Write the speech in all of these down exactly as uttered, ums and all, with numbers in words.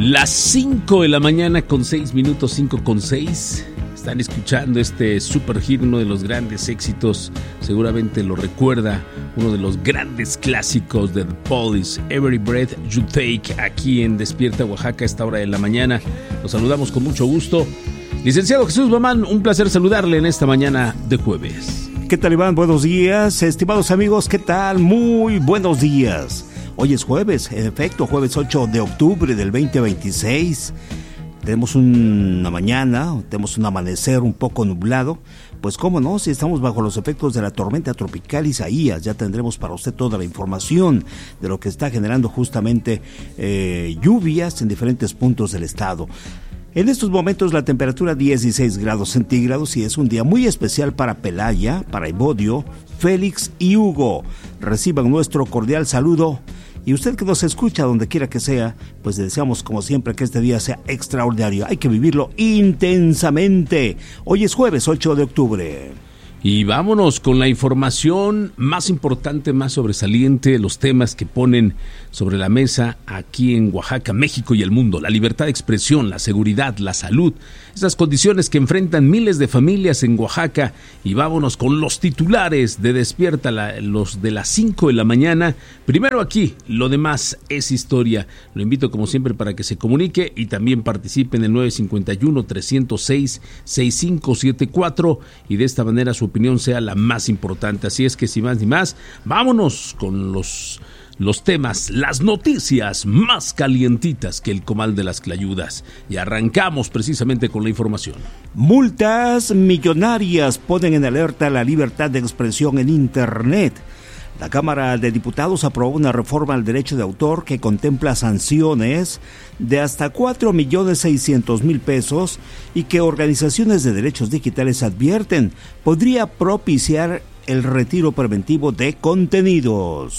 Las cinco de la mañana con seis minutos, cinco con seis. Están escuchando este super hit, uno de los grandes éxitos, seguramente lo recuerda, uno de los grandes clásicos de The Police, Every Breath You Take, aquí en Despierta Oaxaca a esta hora de la mañana. Los saludamos con mucho gusto. Licenciado Jesús Mamán, un placer saludarle en esta mañana de jueves. ¿Qué tal, Iván? Buenos días. Estimados amigos, ¿qué tal? Muy buenos días. Hoy es jueves, en efecto, jueves ocho de octubre del veinte veintiséis. Tenemos una mañana, tenemos un amanecer un poco nublado. Pues cómo no, si estamos bajo los efectos de la tormenta tropical Isaías, ya tendremos para usted toda la información de lo que está generando justamente eh, lluvias en diferentes puntos del estado. En estos momentos la temperatura dieciséis grados centígrados y es un día muy especial para Pelaya, para Evodio, Félix y Hugo. Reciban nuestro cordial saludo. Y usted que nos escucha donde quiera que sea, pues le deseamos como siempre que este día sea extraordinario. Hay que vivirlo intensamente. Hoy es jueves ocho de octubre. Y vámonos con la información más importante, más sobresaliente, los temas que ponen sobre la mesa aquí en Oaxaca, México y el mundo. La libertad de expresión, la seguridad, la salud, esas condiciones que enfrentan miles de familias en Oaxaca. Y vámonos con los titulares de Despierta, la, los de las cinco de la mañana. Primero aquí, lo demás es historia. Lo invito como siempre para que se comunique y también participe en el nueve cinco uno, tres cero seis, seis cinco siete cuatro y de esta manera su opinión sea la más importante. Así es que sin más ni más, vámonos con los, los temas, las noticias más calientitas que el comal de las clayudas. Y arrancamos precisamente con la información. Multas millonarias ponen en alerta la libertad de expresión en Internet. La Cámara de Diputados aprobó una reforma al derecho de autor que contempla sanciones de hasta cuatro millones seiscientos mil pesos y que organizaciones de derechos digitales advierten podría propiciar el retiro preventivo de contenidos.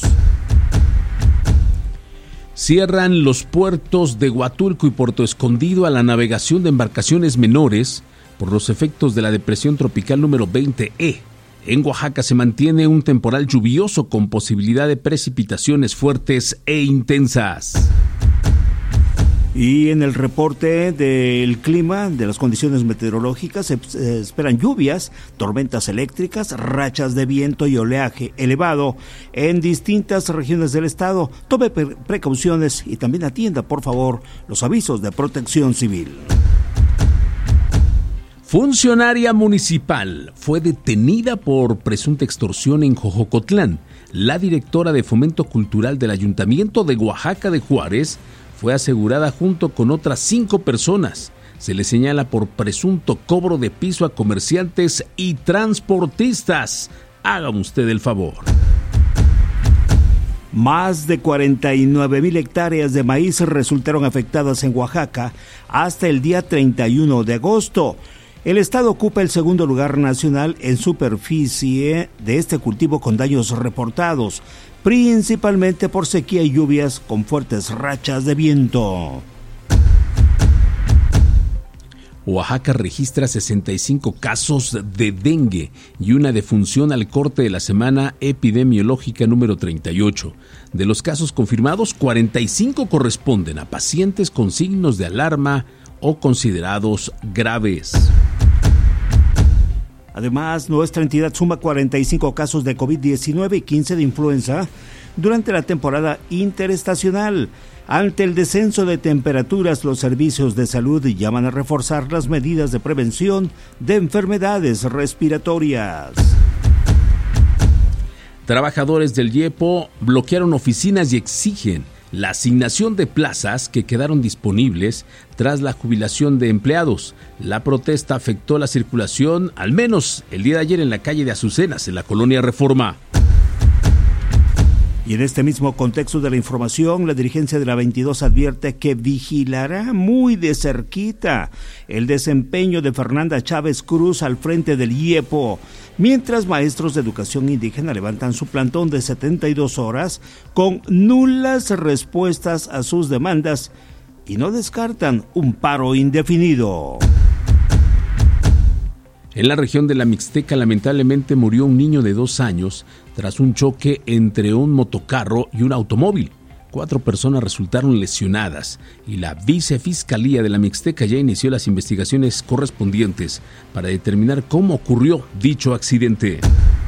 Cierran los puertos de Huatulco y Puerto Escondido a la navegación de embarcaciones menores por los efectos de la depresión tropical número veinte E. En Oaxaca se mantiene un temporal lluvioso con posibilidad de precipitaciones fuertes e intensas. Y en el reporte del clima, de las condiciones meteorológicas, se esperan lluvias, tormentas eléctricas, rachas de viento y oleaje elevado en distintas regiones del estado. Tome precauciones y también atienda, por favor, los avisos de protección civil. Funcionaria municipal fue detenida por presunta extorsión en Jojocotlán. La directora de Fomento Cultural del Ayuntamiento de Oaxaca de Juárez fue asegurada junto con otras cinco personas. Se le señala por presunto cobro de piso a comerciantes y transportistas. Hágame usted el favor. Más de cuarenta y nueve mil hectáreas de maíz resultaron afectadas en Oaxaca hasta el día treinta y uno de agosto. El estado ocupa el segundo lugar nacional en superficie de este cultivo con daños reportados, principalmente por sequía y lluvias con fuertes rachas de viento. Oaxaca registra sesenta y cinco casos de dengue y una defunción al corte de la semana epidemiológica número treinta y ocho. De los casos confirmados, cuarenta y cinco corresponden a pacientes con signos de alarma o considerados graves. Además, nuestra entidad suma cuarenta y cinco casos de COVID diecinueve y quince de influenza durante la temporada interestacional. Ante el descenso de temperaturas, los servicios de salud llaman a reforzar las medidas de prevención de enfermedades respiratorias. Trabajadores del IEPO bloquearon oficinas y exigen la asignación de plazas que quedaron disponibles tras la jubilación de empleados. La protesta afectó la circulación, al menos el día de ayer, en la calle de Azucenas, en la colonia Reforma. Y en este mismo contexto de la información, la dirigencia de la veintidós advierte que vigilará muy de cerquita el desempeño de Fernanda Chávez Cruz al frente del IEPO, mientras maestros de educación indígena levantan su plantón de setenta y dos horas con nulas respuestas a sus demandas y no descartan un paro indefinido. En la región de la Mixteca, lamentablemente murió un niño de dos años tras un choque entre un motocarro y un automóvil. Cuatro personas resultaron lesionadas y la Vicefiscalía de la Mixteca ya inició las investigaciones correspondientes para determinar cómo ocurrió dicho accidente.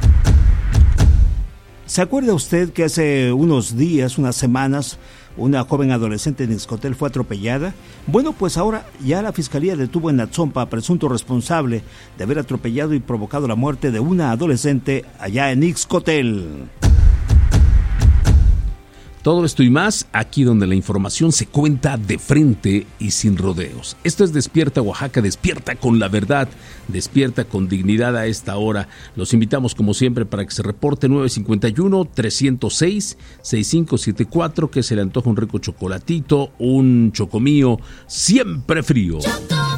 ¿Se acuerda usted que hace unos días, unas semanas, una joven adolescente en Ixcotel fue atropellada? Bueno, pues ahora ya la Fiscalía detuvo en Atzompa a presunto responsable de haber atropellado y provocado la muerte de una adolescente allá en Ixcotel. Todo esto y más, aquí donde la información se cuenta de frente y sin rodeos. Esto es Despierta Oaxaca, despierta con la verdad, despierta con dignidad a esta hora. Los invitamos como siempre para que se reporte nueve cinco uno, tres cero seis, seis cinco siete cuatro, que se le antoja un rico chocolatito, un chocomío siempre frío.